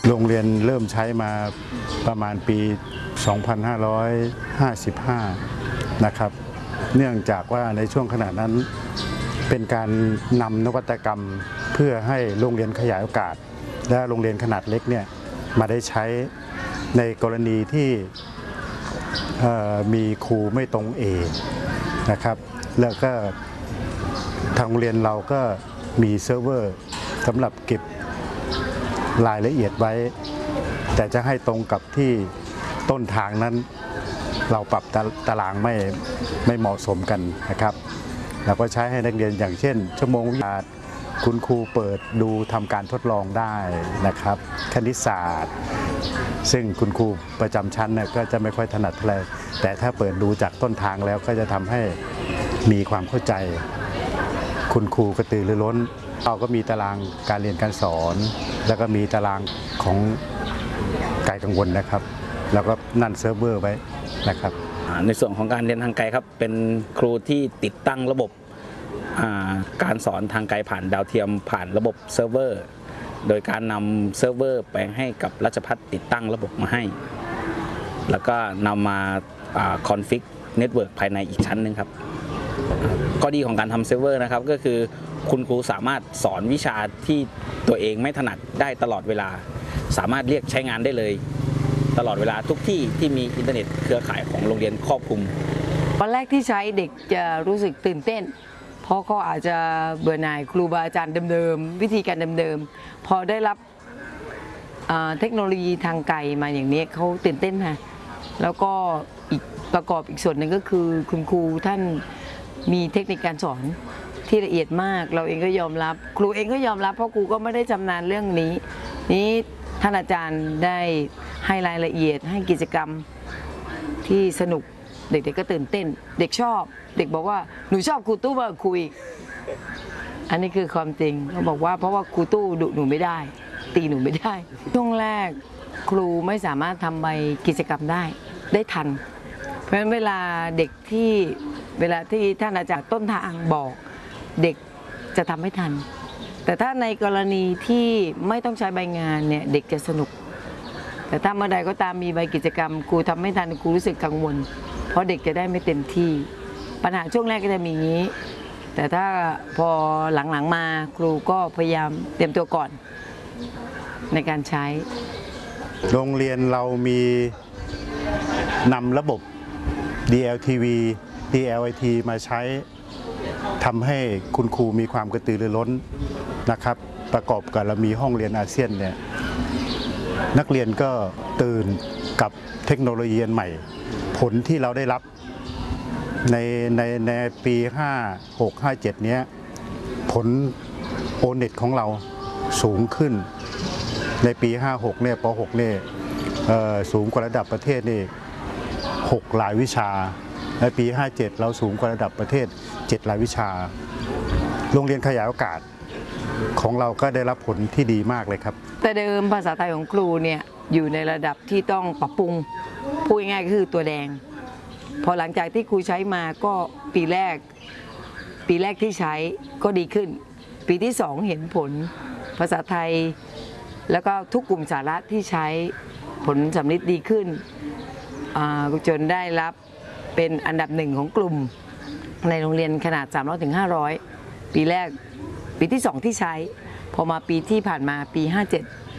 โรงเรียนเริ่มใช้มาประมาณปี 2555 นะครับเนื่องจากว่าในช่วงขณะนั้นเป็นการนำนวัตกรรมเพื่อให้โรงเรียนขยายโอกาสและโรงเรียนขนาดเล็กเนี่ยมาได้ใช้ในกรณีที่มีครูไม่ตรงเอนะครับแล้วก็ทางโรงเรียนเราก็มีเซิร์ฟเวอร์สำหรับเก็บรายละเอียดไว้แต่จะให้ตรงกับที่ต้นทางนั้นเราปรับตารางไม่เหมาะสมกันนะครับเราก็ใช้ให้นักเรียนอย่างเช่นชั่วโมงวิชาคุณครูเปิดดูทำการทดลองได้นะครับคณิตศาสตร์ซึ่งคุณครูประจำชั้นเนี่ยก็จะไม่ค่อยถนัดเท่าไหร่แต่ถ้าเปิดดูจากต้นทางแล้วก็จะทำให้มีความเข้าใจคุณครูกระตือรือร้นเราก็มีตารางการเรียนการสอนแล้วก็มีตารางของไกลกังวลนะครับแล้วก็นั่นเซิร์ฟเวอร์ไว้นะครับในส่วนของการเรียนทางไกลครับเป็นครูที่ติดตั้งระบบการสอนทางไกลผ่านดาวเทียมผ่านระบบเซิร์ฟเวอร์โดยการนำเซิร์ฟเวอร์ไปให้กับรัชพัฒน์ติดตั้งระบบมาให้แล้วก็นำมาคอนฟิกเน็ตเวิร์กภายในอีกชั้นหนึ่งครับข้อดีของการทำเซิร์ฟเวอร์นะครับก็คือคุณครูสามารถสอนวิชาที่ตัวเองไม่ถนัดได้ตลอดเวลาสามารถเรียกใช้งานได้เลยตลอดเวลาทุกที่ที่มีอินเทอร์เน็ตเครือข่ายของโรงเรียนครอบคลุมวันแรกที่ใช้เด็กจะรู้สึกตื่นเต้นเพราะเขาอาจจะเบื่อหน่ายครูบาอาจารย์เดิมๆวิธีการเดิมๆพอได้รับเทคโนโลยีทางไกลมาอย่างนี้เขาตื่นเต้นค่ะแล้วก็อีกประกอบอีกส่วนหนึ่งก็คือคุณครูท่านมีเทคนิคการสอนที่ละเอียดมากเราเองก็ยอมรับครูเองก็ยอมรับเพราะครูก็ไม่ได้ชำนาญเรื่องนี้ท่านอาจารย์ได้ให้รายละเอียดให้กิจกรรมที่สนุกเด็กๆก็ตื่นเต้นเด็กชอบเด็กบอกว่าหนูชอบครูตู้มากกว่าครูอีกอันนี้คือความจริงเขาบอกว่าเพราะว่าครูตู้ดุหนูไม่ได้ตีหนูไม่ได้ช่วงแรกครูไม่สามารถทำใบกิจกรรมได้ทันเพราะฉะนั้นเวลาที่ท่านอาจารย์ต้นทางบอกเด็กจะทำไม่ทันแต่ถ้าในกรณีที่ไม่ต้องใช้ใบงานเนี่ยเด็กจะสนุกแต่ถ้าเมื่อใดก็ตามมีใบกิจกรรมครูทำไม่ทันครูรู้สึกกังวลเพราะเด็กจะได้ไม่เต็มที่ปัญหาช่วงแรกก็จะมีอย่างนี้แต่ถ้าพอหลังๆมาครูก็พยายามเตรียมตัวก่อนในการใช้โรงเรียนเรามีนำระบบ DLTV DLIT มาใช้ทำให้คุณครูมีความกระตือรือร้นนะครับประกอบกับเรามีห้องเรียนอาเซียนเนี่ยนักเรียนก็ตื่นกับเทคโนโลยีใหม่ผลที่เราได้รับในปี 56-57 เนี้ยผลโอเน็ตของเราสูงขึ้นในปี 56 เนี่ยป .6 เนี่ยสูงกว่าระดับประเทศนี่6 รายวิชาในปี 57 เราสูงกว่าระดับประเทศ7 รายวิชาโรงเรียนขยายโอกาสของเราก็ได้รับผลที่ดีมากเลยครับแต่เดิมภาษาไทยของครูเนี่ยอยู่ในระดับที่ต้องปรับปรุงพูดง่ายๆก็คือตัวแดงพอหลังจากที่ครูใช้มาก็ปีแรกที่ใช้ก็ดีขึ้นปีที่2เห็นผลภาษาไทยแล้วก็ทุกกลุ่มสาระที่ใช้ผลสำลิดดีขึ้นจนได้รับเป็นอันดับ1ของกลุ่มในโรงเรียนขนาด 300-500 ปีแรกปีที่2ที่ใช้พอมาปีที่ผ่านมาปี 57